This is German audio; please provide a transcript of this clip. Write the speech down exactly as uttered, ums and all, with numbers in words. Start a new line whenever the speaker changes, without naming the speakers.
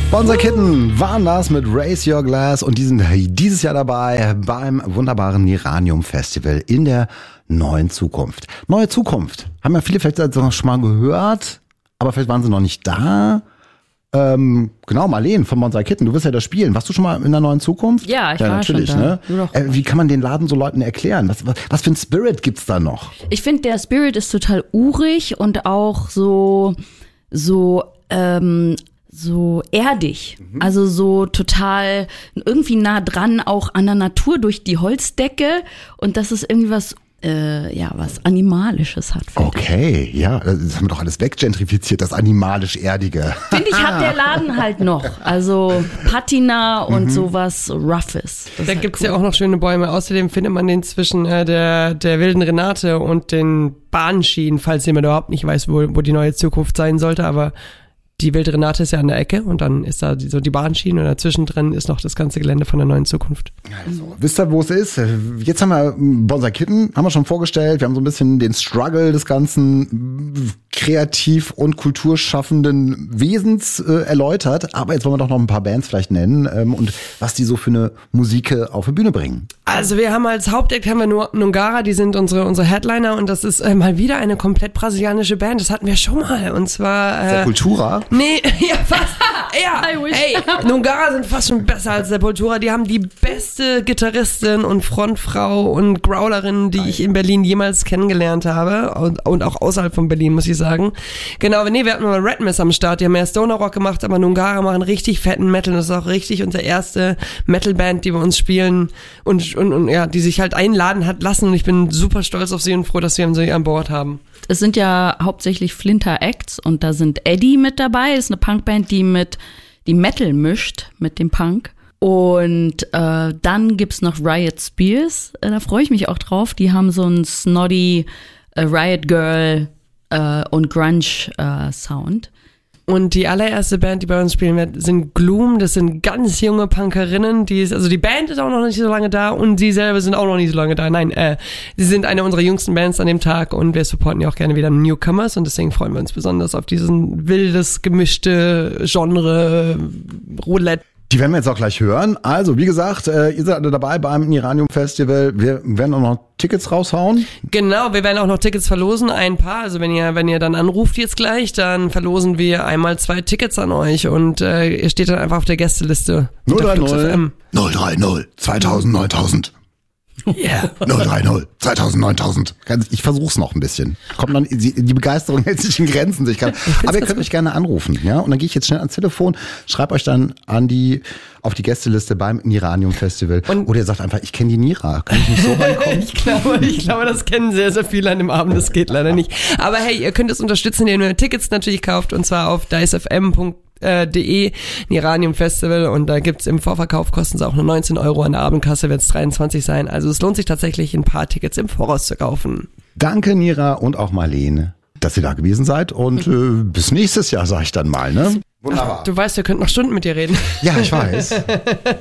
Bonsai Kitten waren das mit Raise Your Glass und die sind dieses Jahr dabei beim wunderbaren Niranium Festival in der neuen Zukunft. Neue Zukunft. Haben ja viele vielleicht schon mal gehört, aber vielleicht waren sie noch nicht da. Ähm, genau, Marleen von Bonsai Kitten, du wirst ja da spielen. Warst du schon mal in der neuen Zukunft?
Ja, ich
ja,
war
natürlich,
schon da.
Ne? Äh, wie kann man den Laden so Leuten erklären? Was, was, was für ein Spirit gibt's da noch?
Ich finde, der Spirit ist total urig und auch so, so, ähm, so erdig, mhm. also so total irgendwie nah dran auch an der Natur durch die Holzdecke und dass es irgendwie was, äh, ja, was Animalisches hat.
Okay, ich. ja, das haben wir doch alles weggentrifiziert, das animalisch-erdige.
Finde ich, hat der Laden halt noch, also Patina und mhm. sowas Roughes.
Da gibt's cool. ja auch noch schöne Bäume, außerdem findet man den zwischen äh, der, der wilden Renate und den Bahnschienen, falls jemand überhaupt nicht weiß, wo, wo die neue Zukunft sein sollte, aber die wilde Renate ist ja an der Ecke und dann ist da so die Bahnschiene und dazwischen drin ist noch das ganze Gelände von der neuen Zukunft.
Also, wisst ihr, wo es ist? Jetzt haben wir Bonsai Kitten, haben wir schon vorgestellt. Wir haben so ein bisschen den Struggle des ganzen kreativ- und kulturschaffenden Wesens äh, erläutert. Aber jetzt wollen wir doch noch ein paar Bands vielleicht nennen ähm, und was die so für eine Musik auf die Bühne bringen.
Also wir haben als Hauptact haben wir nur Nungara, die sind unsere unsere Headliner und das ist äh, mal wieder eine komplett brasilianische Band. Das hatten wir schon mal und zwar äh,
Sepultura.
Nee, ja fast. Ja, ey, Nungara sind fast schon besser als Sepultura. Die haben die beste Gitarristin und Frontfrau und Growlerin, die ich in Berlin jemals kennengelernt habe und, und auch außerhalb von Berlin, muss ich sagen. Genau, nee, wir hatten mal Red Mist am Start, die haben ja Stoner Rock gemacht, aber Nungara machen richtig fetten Metal. Das ist auch richtig unsere erste Metalband, die bei uns spielen und, und, und ja, die sich halt einladen hat lassen und ich bin super stolz auf sie und froh, dass wir sie an Bord haben.
Es sind ja hauptsächlich Flinter Acts und da sind Eddie mit dabei, das ist eine Punkband, die mit die Metal mischt mit dem Punk. Und äh, dann gibt's noch Riot Spears, äh, da freue ich mich auch drauf. Die haben so einen snotty äh, Riot Girl äh, und Grunge äh, Sound.
Und die allererste Band, die bei uns spielen wird, sind Gloom. Das sind ganz junge Punkerinnen. Die ist, also die Band ist auch noch nicht so lange da und sie selber sind auch noch nicht so lange da. Nein, äh, sie sind eine unserer jüngsten Bands an dem Tag und wir supporten ja auch gerne wieder Newcomers und deswegen freuen wir uns besonders auf diesen wildes, gemischte Genre Roulette.
Die werden wir jetzt auch gleich hören. Also, wie gesagt, äh, ihr seid alle dabei beim Niranium Festival. Wir werden auch noch Tickets raushauen.
Genau, wir werden auch noch Tickets verlosen, ein paar. Also wenn ihr wenn ihr dann anruft jetzt gleich, dann verlosen wir einmal zwei Tickets an euch und äh, ihr steht dann einfach auf der Gästeliste.
null drei null null drei null zweitausend neuntausend
Yeah.
null drei null zweitausend neuntausend Ich versuch's noch ein bisschen. Kommt dann, die, die Begeisterung hält sich in Grenzen. Ich kann, aber ihr könnt mich gerne anrufen, ja? Und dann gehe ich jetzt schnell ans Telefon, schreibe euch dann an die, auf die Gästeliste beim Niranium Festival. Und oder ihr sagt einfach, ich kenne die Nira. Kann ich nicht so reinkommen?
ich glaube, ich glaube, das kennen sehr, sehr viele an dem Abend. Das geht leider nicht. Aber hey, ihr könnt es unterstützen, indem ihr Tickets natürlich kauft und zwar auf dicefm punkt de Niranium Festival und da gibt's im Vorverkauf kosten sie auch nur neunzehn Euro, an der Abendkasse wird's dreiundzwanzig sein, also es lohnt sich tatsächlich ein paar Tickets im Voraus zu kaufen.
Danke Nira und auch Marleen, dass ihr da gewesen seid und äh, bis nächstes Jahr, sag ich dann mal, ne?
Wunderbar. Ach, du weißt, wir könnten noch Stunden mit dir reden.
Ja, ich weiß.